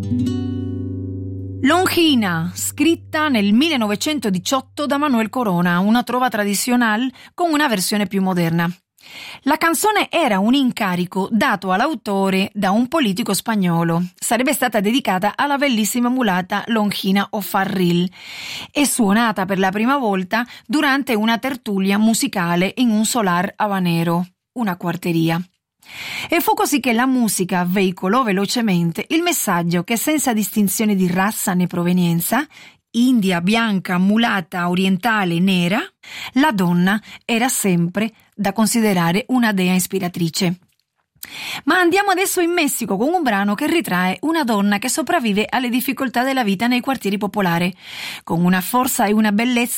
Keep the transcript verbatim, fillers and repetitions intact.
Longina, scritta nel millenovecentodiciotto da Manuel Corona, una trova tradizionale con una versione più moderna. La canzone era un incarico dato all'autore da un politico spagnolo. Sarebbe stata dedicata alla bellissima mulata Longina O'Farrill e suonata per la prima volta durante una tertulia musicale in un solar habanero, una quarteria. E fu così che la musica veicolò velocemente il messaggio che senza distinzione di razza né provenienza, india, bianca, mulata, orientale, nera, la donna era sempre da considerare una dea ispiratrice. Ma andiamo adesso in Messico con un brano che ritrae una donna che sopravvive alle difficoltà della vita nei quartieri popolari, con una forza e una bellezza